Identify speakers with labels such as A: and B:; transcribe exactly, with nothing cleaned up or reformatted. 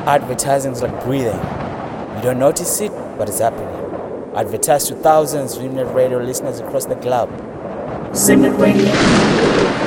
A: Advertising is like breathing. You don't notice it, but it's happening. Advertise to thousands of internet radio listeners across the globe.
B: Simnet Radio.